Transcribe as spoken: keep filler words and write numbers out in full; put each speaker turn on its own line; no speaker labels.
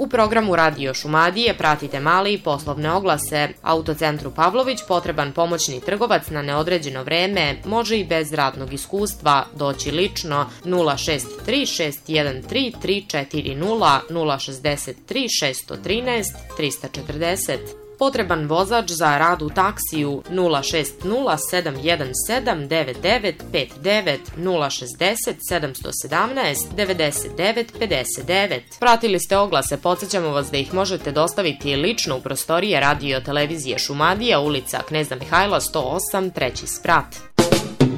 programu Radio Šumadije pratite male i poslovne oglase. Autocentru Pavlović potreban pomoćni trgovac na neodređeno vreme, može i bez radnog iskustva, doći lično nula šest tri šest jedan tri tri četiri nula nula šest tri šest jedan tri tri četiri nula. Potreban vozač za rad u taksiju nula šest nula sedam jedan sedam devet devet pet devet nula šest nula sedam jedan sedam devet devet pet devet. Pratili ste oglase, podsjećamo vas da ih možete dostaviti lično u prostorije Radio Televizije Šumadija, ulica Kneza Mihajla sto osam, treći sprat.